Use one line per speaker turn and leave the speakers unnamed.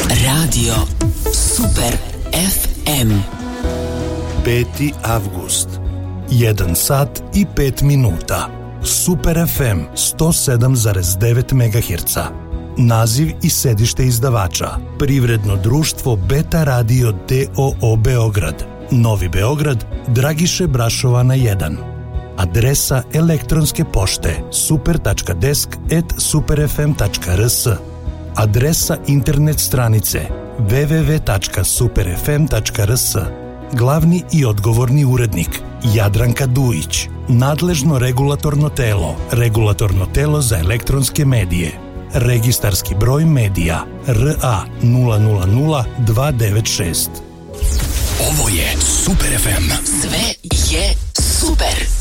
Radio Super FM.
5. avgust, 1 sat i 5 minuta. Super FM 107,9 MHz. Naziv i sedište izdavača: Privredno društvo Beta Radio d.o.o. Beograd, Novi Beograd, Dragiše Brašovana 1. Adresa elektronske pošte super.desk@superfm.rs. Adresa internet stranice www.superfm.rs. Glavni i odgovorni urednik Jadranka Dujić. Nadležno regulatorno telo za elektronske medije. Registarski broj medija RA 000-296.
Ovo je Super FM. Sve je super.